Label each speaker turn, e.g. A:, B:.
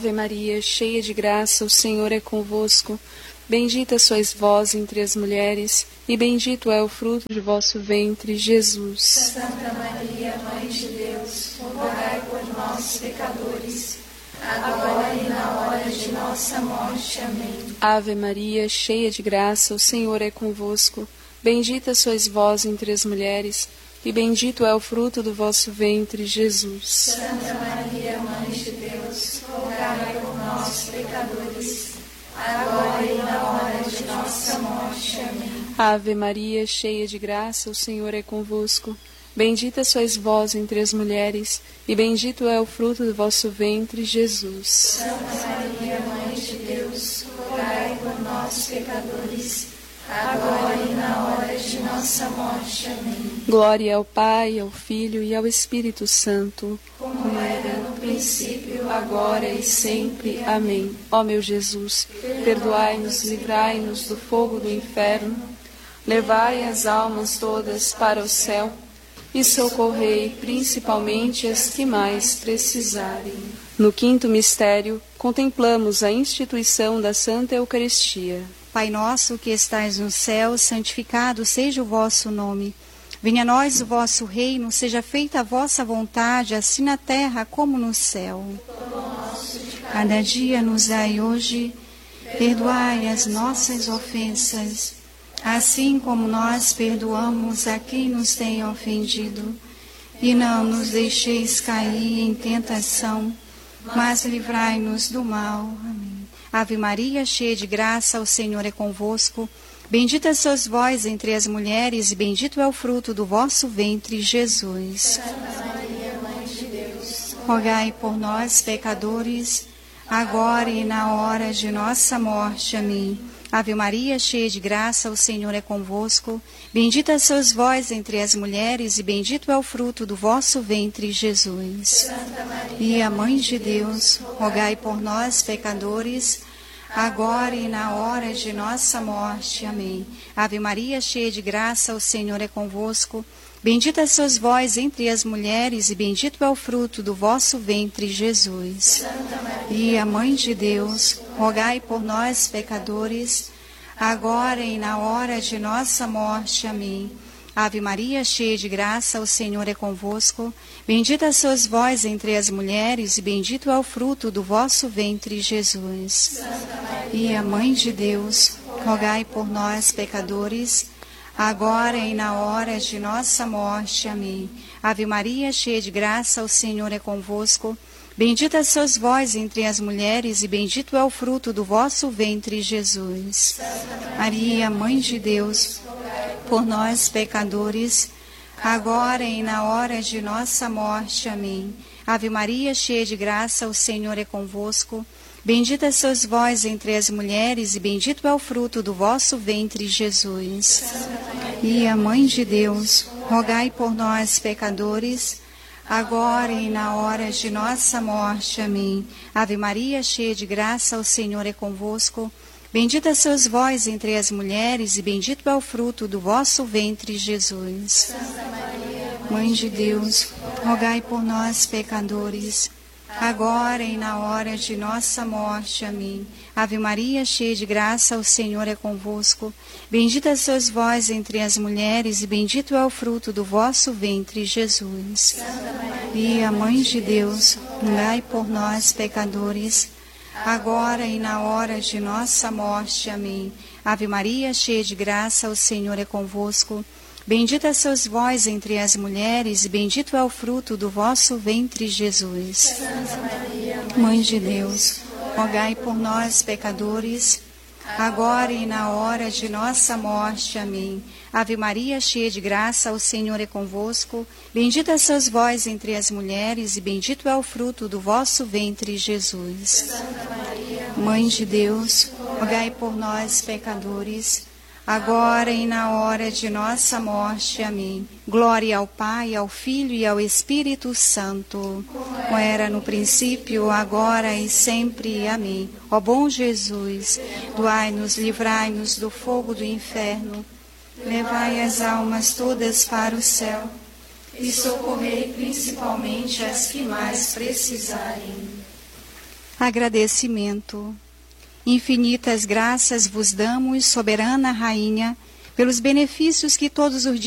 A: Ave Maria, cheia de graça, o Senhor é convosco. Bendita sois vós entre as mulheres, e bendito é o fruto de vosso ventre, Jesus.
B: Santa Maria, Mãe de Deus, rogai por nós, pecadores, agora e na hora de nossa morte. Amém.
A: Ave Maria, cheia de graça, o Senhor é convosco. Bendita sois vós entre as mulheres, e bendito é o fruto do vosso ventre, Jesus.
B: Santa Maria, Mãe de Deus, rogai por nós, pecadores, agora e na hora de nossa morte. Amém.
A: Ave Maria, cheia de graça, o Senhor é convosco. Bendita sois vós entre as mulheres, e bendito é o fruto do vosso ventre, Jesus.
B: Santa Maria, Mãe de Deus, rogai por nós, pecadores, agora e na hora de nossa morte. Amém.
A: Glória ao Pai, ao Filho e ao Espírito Santo,
B: como era no princípio,
A: agora e sempre. Amém. Ó meu Jesus, perdoai-nos, livrai-nos do fogo do inferno, levai as almas todas para o céu e socorrei principalmente as que mais precisarem. No quinto mistério, contemplamos a instituição da Santa Eucaristia.
C: Pai nosso que estais no céu, santificado seja o vosso nome. Venha a nós o vosso reino, seja feita a vossa vontade, assim na terra como no céu. Cada dia nos dai hoje, perdoai as nossas ofensas, assim como nós perdoamos a quem nos tem ofendido. E não nos deixeis cair em tentação, mas livrai-nos do mal. Amém. Ave Maria, cheia de graça, o Senhor é convosco. Bendita sois vós entre as mulheres, e bendito é o fruto do vosso ventre, Jesus.
B: Santa Maria, Mãe de Deus,
C: rogai por nós, pecadores, agora e na hora de nossa morte. Amém. Ave Maria, cheia de graça, o Senhor é convosco. Bendita sois vós entre as mulheres, e bendito é o fruto do vosso ventre, Jesus.
B: Santa Maria,
C: Mãe de Deus, rogai por nós, pecadores, agora e na hora de nossa morte. Amém. Ave Maria, cheia de graça, o Senhor é convosco. Bendita sois vós entre as mulheres, e bendito é o fruto do vosso ventre, Jesus.
B: Santa Maria,
C: Mãe de Deus, rogai por nós, pecadores, agora e na hora de nossa morte. Amém. Ave Maria, cheia de graça, o Senhor é convosco. Bendita sois vós entre as mulheres, e bendito é o fruto do vosso ventre, Jesus.
B: Santa Maria,
C: Mãe de Deus, rogai por nós, pecadores, agora e na hora de nossa morte. Amém. Ave Maria, cheia de graça, o Senhor é convosco. Bendita sois vós entre as mulheres, e bendito é o fruto do vosso ventre, Jesus. Maria, Mãe de Deus, por nós, pecadores, agora e na hora de nossa morte. Amém. Ave Maria, cheia de graça, o Senhor é convosco. Bendita sois vós entre as mulheres, e bendito é o fruto do vosso ventre, Jesus. Maria, Mãe de Deus, rogai por nós, pecadores, agora e na hora de nossa morte. Amém. Ave Maria, cheia de graça, o Senhor é convosco. Bendita sois vós entre as mulheres, e bendito é o fruto do vosso ventre, Jesus.
B: Santa Maria,
C: Mãe de Deus, rogai por nós, pecadores, agora e na hora de nossa morte. Amém. Ave Maria, cheia de graça, o Senhor é convosco. Bendita sois vós entre as mulheres, e bendito é o fruto do vosso ventre, Jesus.
B: Santa Maria,
C: Mãe de Deus, rogai por nós, pecadores, agora e na hora de nossa morte. Amém. Ave Maria, cheia de graça, o Senhor é convosco. Bendita sois vós entre as mulheres, e bendito é o fruto do vosso ventre, Jesus.
B: Santa Maria,
C: Mãe de Deus, rogai por nós, pecadores, agora e na hora de nossa morte. Amém. Ave Maria, cheia de graça, o Senhor é convosco. Bendita sois vós entre as mulheres, e bendito é o fruto do vosso ventre, Jesus.
B: Santa Maria,
C: Mãe de Deus, rogai por nós, pecadores, agora e na hora de nossa morte. Amém. Glória ao Pai, ao Filho e ao Espírito Santo, como era no princípio, agora e sempre. Amém. Ó bom Jesus, doai-nos, livrai-nos do fogo do inferno, levai as almas todas para o céu e socorrei principalmente as que mais precisarem. Agradecimento. Infinitas graças vos damos, soberana Rainha, pelos benefícios que todos os dias